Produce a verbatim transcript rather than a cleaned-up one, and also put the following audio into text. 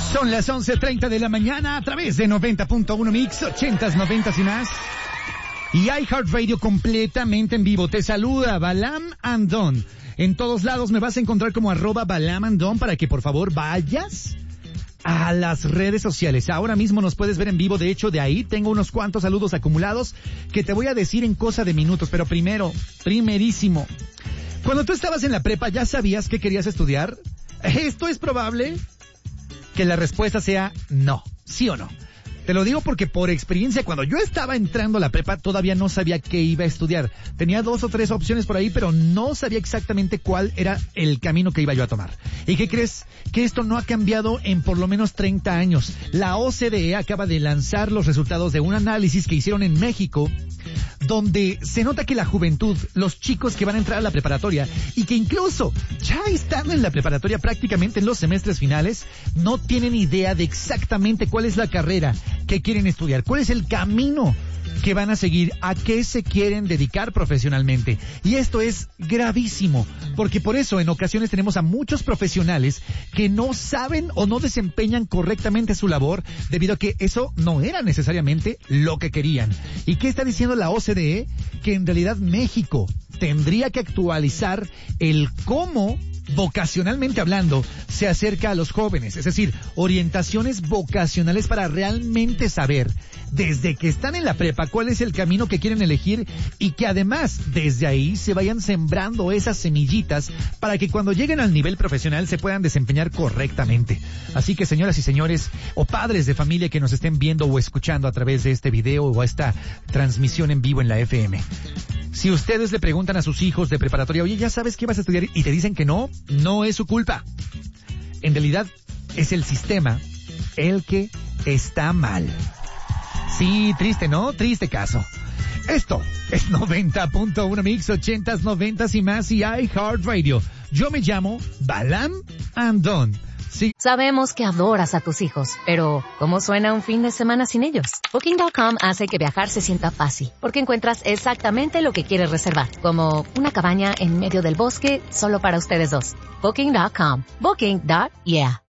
Son las once treinta de la mañana a través de noventa punto uno Mix, ochentas, noventas y más. Y iHeartRadio completamente en vivo. Te saluda Balam Andón. En todos lados me vas a encontrar como arroba Balam Andón para que por favor vayas a las redes sociales. Ahora mismo nos puedes ver en vivo. De hecho, de ahí tengo unos cuantos saludos acumulados que te voy a decir en cosa de minutos. Pero primero, primerísimo, cuando tú estabas en la prepa, ¿ya sabías qué querías estudiar? Esto es probable que la respuesta sea no, ¿sí o no? Te lo digo porque por experiencia, cuando yo estaba entrando a la prepa, todavía no sabía qué iba a estudiar. Tenía dos o tres opciones por ahí, pero no sabía exactamente cuál era el camino que iba yo a tomar. ¿Y qué crees? Que esto no ha cambiado en por lo menos treinta años. La O C D E acaba de lanzar los resultados de un análisis que hicieron en México, donde se nota que la juventud, los chicos que van a entrar a la preparatoria y que incluso ya están en la preparatoria prácticamente en los semestres finales, no tienen idea de exactamente cuál es la carrera que quieren estudiar, cuál es el camino que van a seguir, a qué se quieren dedicar profesionalmente. Y esto es gravísimo, porque por eso en ocasiones tenemos a muchos profesionales que no saben o no desempeñan correctamente su labor debido a que eso no era necesariamente lo que querían. ¿Y qué está diciendo la O C D E? Que en realidad México tendría que actualizar el cómo vocacionalmente hablando se acerca a los jóvenes, es decir, orientaciones vocacionales para realmente saber desde que están en la prepa cuál es el camino que quieren elegir y que además desde ahí se vayan sembrando esas semillitas para que cuando lleguen al nivel profesional se puedan desempeñar correctamente. Así que señoras y señores, o padres de familia que nos estén viendo o escuchando a través de este video o esta transmisión en vivo en la F M, si ustedes le preguntan a sus hijos de preparatoria, oye, ¿ya sabes qué vas a estudiar? Y te dicen que no, no es su culpa. En realidad, es el sistema el que está mal. Sí, triste, ¿no? Triste caso. Esto es noventa punto uno Mix, ochentas, noventas y más y iHeartRadio. Yo me llamo Balam Andón. Sí. Sabemos que adoras a tus hijos, pero ¿cómo suena un fin de semana sin ellos? Booking punto com hace que viajar se sienta fácil, porque encuentras exactamente lo que quieres reservar, como una cabaña en medio del bosque solo para ustedes dos. Booking punto com. Booking. Yeah.